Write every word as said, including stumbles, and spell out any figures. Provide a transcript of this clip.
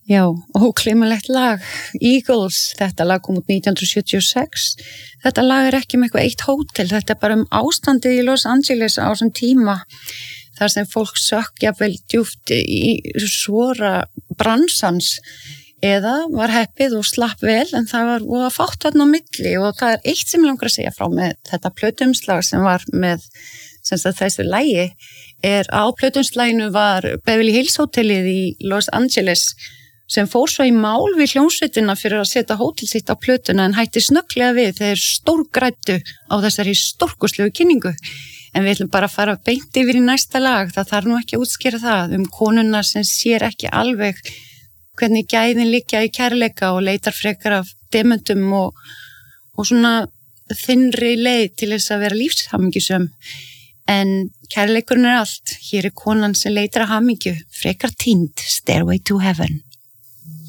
Já, ógleymanlegt lag, Eagles, þetta lag kom út nítján hundruð sjötíu og sex. Þetta lag er ekki um eitthvað eitt hótel, þetta er bara um ástandið í Los Angeles á þessum tíma, þar sem fólk sökk jafnvel djúpt í svora bransans eða var heppið og slapp vel, en það var og að fátt þarna á milli og það er eitt sem ég langar að segja frá með þetta plötuumslag sem var með sem sagt þessu lagi, er á plötuumslaginu var Beverly Hills hótelið í Los Angeles sem fór svo í mál við hljómsveitina fyrir að setja hótel sitt á plötuna en hætti snögglega við þeir stórgræddu á þessari stórkoslegu kynningu. En við ætlum bara að fara beint yfir í næsta lag, það þarf nú ekki að útskýra það um konuna sem sér ekki alveg hvernig gæðin liggja í kærleika og leitar frekar af demöntum og, og svona þynnri leið til þess að vera lífshamingjusöm. En kærleikurinn er allt, hér er konan sem leitar að hamingju, frekar týnd, Stairway to Heaven.